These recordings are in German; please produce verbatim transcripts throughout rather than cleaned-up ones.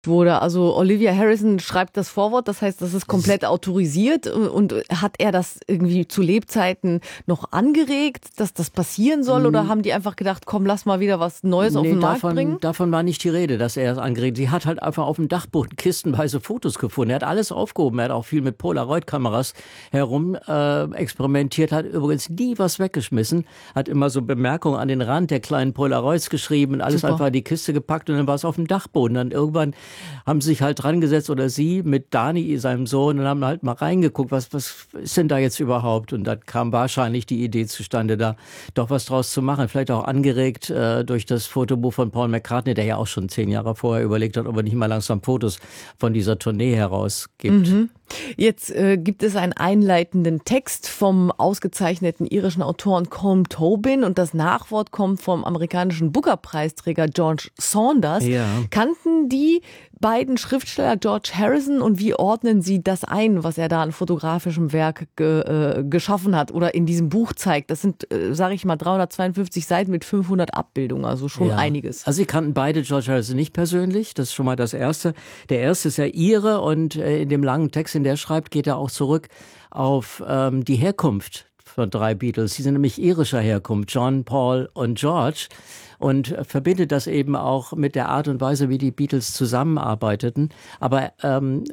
wurde. Also Olivia Harrison schreibt das Vorwort, das heißt, das ist komplett autorisiert. Und hat er das irgendwie zu Lebzeiten noch angeregt, dass das passieren soll? Oder haben die einfach gedacht, komm, lass mal wieder was Neues nee, auf den Markt davon, bringen? Davon war nicht die Rede, dass er es angeregt. Sie hat halt einfach auf dem Dachboden kistenweise Fotos gefunden. Er hat alles aufgehoben. Er hat auch viel mit Polaroid-Kameras herum äh, experimentiert, hat übrigens nie was weggeschmissen, hat immer so Bemerkungen an den Rand der kleinen Polaroids geschrieben und alles Super. Einfach in die Kiste gepackt und dann war es auf dem Dachboden. Dann irgendwann haben sie sich halt dran gesetzt oder sie mit Dani, seinem Sohn, und haben halt mal reingeguckt, was, was ist denn da jetzt überhaupt? Und dann kam wahrscheinlich die Idee zustande, da doch was draus zu machen. Vielleicht auch angeregt äh, durch das Fotobuch von Paul McCartney, der ja auch schon zehn Jahre vorher überlegt hat, ob er nicht mal langsam Fotos von dieser Tournee herausgibt. Mhm. Jetzt äh, gibt es einen einleitenden Text vom ausgezeichneten irischen Autoren Colm Tobin und das Nachwort kommt vom amerikanischen Booker-Preisträger George Saunders. Ja. Kannten die beiden Schriftsteller George Harrison und wie ordnen Sie das ein, was er da an fotografischem Werk ge, äh, geschaffen hat oder in diesem Buch zeigt? Das sind, äh, sage ich mal, dreihundertzweiundfünfzig Seiten mit fünfhundert Abbildungen, also schon ja. einiges. Also Sie kannten beide George Harrison nicht persönlich, das ist schon mal das Erste. Der Erste ist ja Ire und äh, in dem langen Text, den der schreibt, geht er auch zurück auf ähm, die Herkunft von drei Beatles. Sie sind nämlich irischer Herkunft, John, Paul und George. Und verbindet das eben auch mit der Art und Weise, wie die Beatles zusammenarbeiteten. Aber ähm,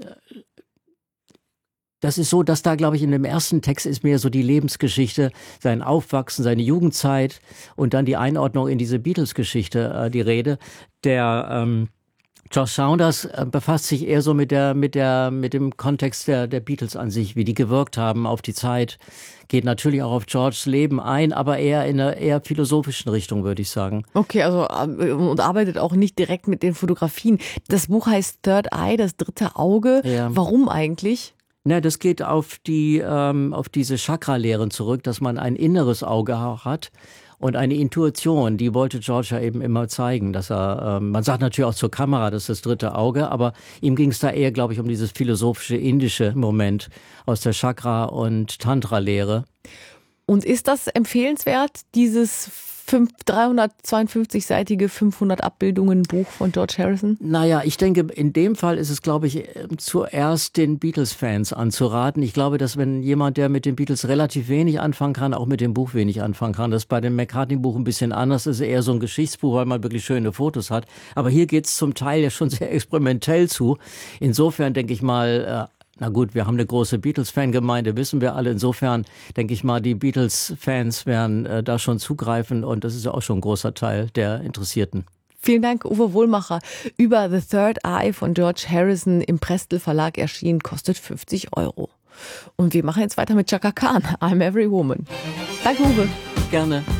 das ist so, dass da, glaube ich, in dem ersten Text ist mehr so die Lebensgeschichte, sein Aufwachsen, seine Jugendzeit und dann die Einordnung in diese Beatles-Geschichte äh, die Rede. Der ähm, George Saunders äh, befasst sich eher so mit der, mit der, mit dem Kontext der, der Beatles an sich, wie die gewirkt haben auf die Zeit. Geht natürlich auch auf Georges Leben ein, aber eher in einer eher philosophischen Richtung, würde ich sagen. Okay, also und arbeitet auch nicht direkt mit den Fotografien. Das Buch heißt Third Eye, das dritte Auge. Ja. Warum eigentlich? Na, das geht auf die, ähm, auf diese Chakra-Lehren zurück, dass man ein inneres Auge auch hat. Und eine Intuition, die wollte George ja eben immer zeigen, dass er, ähm, man sagt natürlich auch zur Kamera, das ist das dritte Auge, aber ihm ging es da eher, glaube ich, um dieses philosophische, indische Moment aus der Chakra- und Tantra-Lehre. Und ist das empfehlenswert, dieses dreihundertzweiundfünfzig-seitige fünfhundert Abbildungen Buch von George Harrison? Naja, ich denke, in dem Fall ist es, glaube ich, zuerst den Beatles-Fans anzuraten. Ich glaube, dass wenn jemand, der mit den Beatles relativ wenig anfangen kann, auch mit dem Buch wenig anfangen kann. Das ist bei dem McCartney-Buch ein bisschen anders. Das ist eher so ein Geschichtsbuch, weil man wirklich schöne Fotos hat. Aber hier geht es zum Teil ja schon sehr experimentell zu. Insofern denke ich mal, na gut, wir haben eine große Beatles-Fangemeinde, wissen wir alle. Insofern denke ich mal, die Beatles-Fans werden äh, da schon zugreifen und das ist ja auch schon ein großer Teil der Interessierten. Vielen Dank, Uwe Wohlmacher. Über The Third Eye von George Harrison im Prestel Verlag erschienen, kostet fünfzig Euro. Und wir machen jetzt weiter mit Chaka Khan, I'm Every Woman. Danke, Uwe. Gerne.